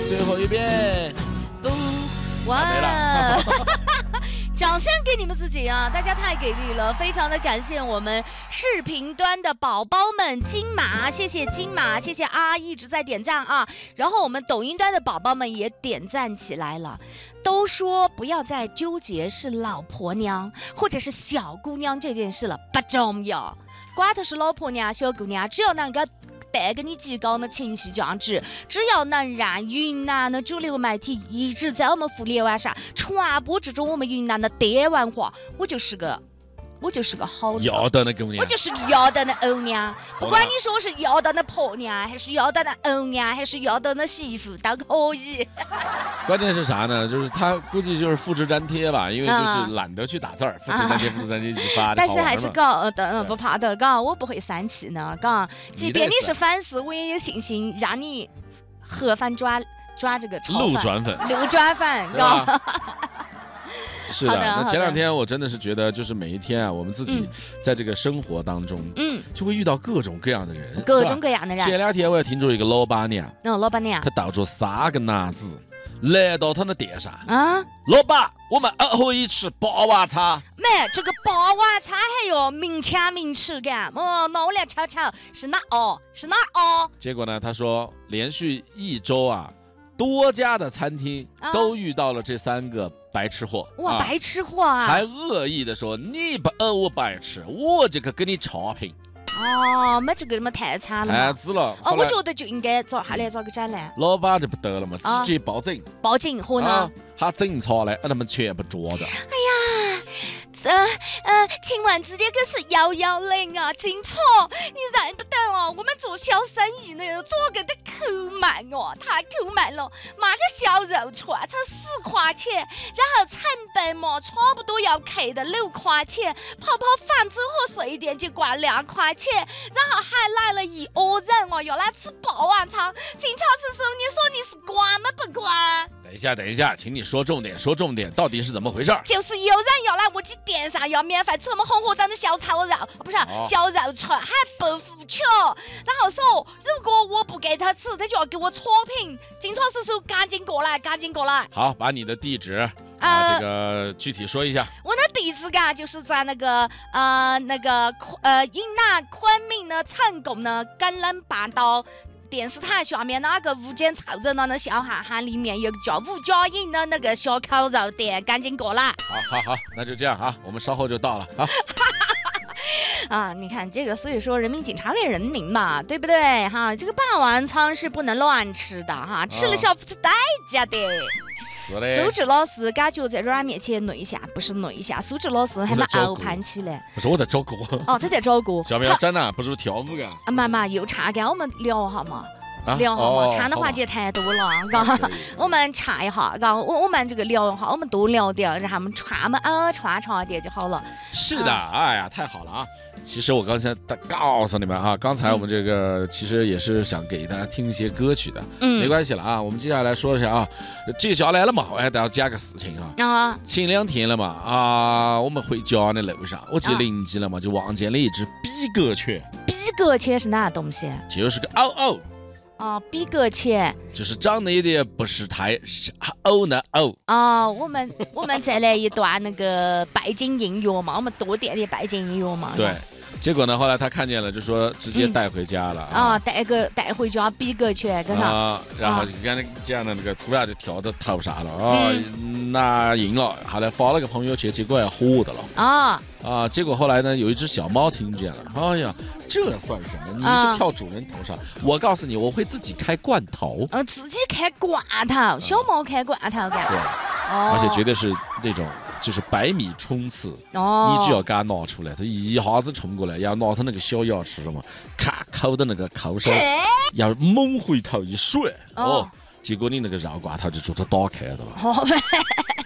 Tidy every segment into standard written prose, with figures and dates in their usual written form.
最后一遍。 哇！ 没了掌声给你们自己啊！大家太给力了，非常的感谢我们视频端的宝宝们，金马，谢谢金马，谢谢啊，一直在点赞啊。然后我们抖音端的宝宝们也点赞起来了。都说不要再纠结是老婆娘或者是小姑娘这件事了，不重要。瓜头是老婆娘、小姑娘，只要能够带给你极高的情绪价值，只要能让云南的主流媒体一直在我们互联网上传播这种我们云南的爹文化，我就是个好要得的姑娘， 我就是要得的欧娘。不管你说我是要得的婆娘，还是要得的欧娘，还是要得的媳妇，都可以。 关键是啥呢？就是他估计就是复制粘贴吧，因为就是懒得去打字儿，复制粘贴，复制粘贴一起发。 但是还是搞的不怕的，搞我不会生气呢，搞。即便你是粉丝，我也有信心让你盒饭抓这个炒饭，路转粉，搞。 是的，那前两天我真的是觉得，就是每一天啊，我们自己在这个生活当中，就会遇到各种各样的人， 各种各样的人。 前两天我也听着一个老板娘， 老板娘， 她带着3个男子来到她的店上啊， 老板，我们可以吃霸王餐。 没，这个霸王餐还有明抢明吃感。那我来瞧瞧，是哪哦？ 结果呢，他说连续1周啊，多家的餐厅都遇到了这3个白吃货。 哇，白吃货啊！ 还恶意的说你不我白吃，我这个给你差评。 哦，没这个么太惨了， 太子了。 我觉得就应该找个展览。 老板就不得了嘛，直接报警。 报警后呢？ 他警察来，把他们全部抓的。 哎呀，请问这个是110啊，警察，你认不得哦？我们做小生意呢，做个的抠慢哦，太抠慢了。买个小肉串才4块钱，然后成本嘛，差不多要扣的6块钱，泡饭之后水电就管2块钱，然后还来了1窝人哦，要来吃霸王餐。警察叔叔，你说你是管吗不管？ 等一下，请你说重点，到底是怎么回事？ 就是有人要来我店上要免费吃我们红河镇的小炒肉，不是小肉串，还不付钱，然后说如果我不给他吃，他就要给我差评。警察叔叔，赶紧过来！ 好，把你的地址这个具体说一下。 我的地址就是在那个云南昆明的成功的橄榄半岛。电视台下面那个无间超热闹的小巷巷里面有个叫吴家营的那个小烤肉店，赶紧过来。 好，那就这样啊，我们稍后就到了啊。 啊，你看这个，所以说人民警察为人民嘛，对不对哈？这个霸王餐是不能乱吃的哈，吃了是要付出代价的。苏志老师感觉在软面前nội下，不是nội下，苏志老师还蛮傲盘起来。 不是我在找歌。 哦，他在找歌。 小苗展览不是跳舞的。 妈又差干，我们聊哈嘛。唱的话节太多了，我们唱一下，我们这个聊一下，我们多聊点，让他们串点就好了。 是的，哎呀，太好了啊！其实我刚才告诉你们哈，刚才我们这个其实也是想给大家听一些歌曲的，没关系了啊。我们接下来说一下啊，接下来了嘛，我还得要讲个事情啊。前2天了嘛我们回家的路上，我记得临近了嘛，就望见了一只比格犬。 比格犬是哪东西？ 就是个嗷。 比格犬就是长得有点不是太欧呢我们再来一段那个背景音乐嘛，我们多点背景音乐嘛。 对，结果呢，后来他看见了，就说直接带回家了带回家比格犬， 然后刚才讲的那个突然就跳到头上了拿赢了，后来发了个朋友圈，结果要火的了结果后来呢，有一只小猫听见了，哎呀，这算什么？你是跳主人头上，我告诉你，我会自己开罐头。 自己开罐头，小猫开罐头干。 对，而且绝对是那种就是100米冲刺，你只要给它拿出来，它一下子冲过来，要拿它那个小牙齿了嘛，咔抠的那个抠手，要猛回头一甩，结果你那个肉罐头就做它打开了。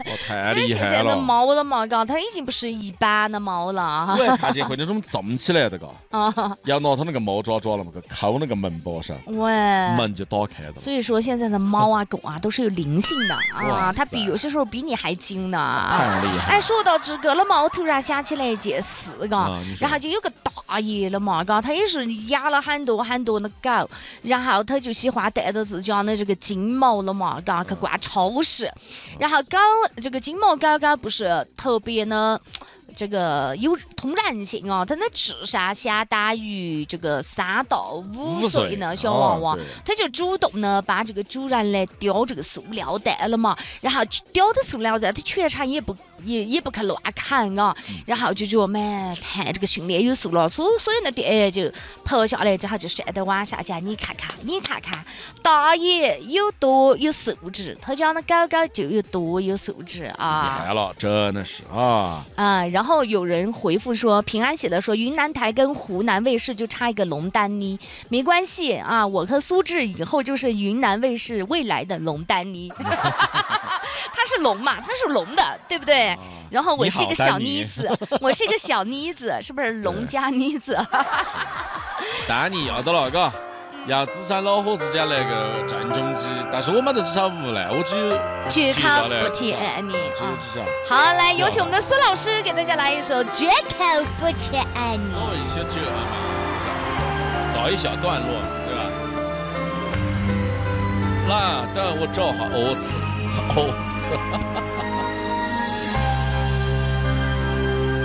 哦，太所以厉害现在的了。 猫了嘛，嘎，它已经不是一般的猫了啊。 我还看见会那种重起来的嘎，要拿它那个猫爪爪了嘛，去敲那个门把上， 喂， 门就打开了。 所以说现在的猫啊狗啊都是有灵性的啊，它哇塞有些时候比你还精呢太啊。 厉害了。 哎，说到这个了嘛，我突然想起来一件事，嘎， 你说然后就有个大爷了嘛，嘎，他也是养了很多很多的狗，然后他就喜欢带着自家的这个金毛了嘛，嘎，去逛超市，然后这个金毛狗狗不是特别的。这个有通人性哦，它的智商相当于这个3到5岁呢，小娃娃，它就主动呢把这个主人来叼这个塑料袋了嘛，然后叼的塑料袋，它全场也不去乱砍啊，然后就觉得蛮太这个训练有素了，所以呢店员就拍下来之后就晒在网上讲，你看看，大爷有多有素质，他家的狗狗就有多有素质啊！ 厉害了，真的是啊！ 然后有人回复说，平安写的说云南台跟湖南卫视就差一个龙丹妮，没关系啊，我和苏志以后就是云南卫视未来的龙丹妮。他是龙嘛，他是龙的，对不对？然后我是一个小妮子，我是一个小妮子，是不是龙家妮子？ 丹妮要到了，嘎。要自产恼火之间那个郑中基，但是我们都至少无奈，我只有绝口不提爱你。好，来有请我们的孙老师给大家来一首《绝口不提爱你》。 哦，一些这嘛，到一小段落，对吧？来，等我找下歌词。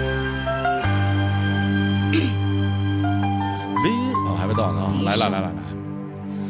还没到呢啊！来。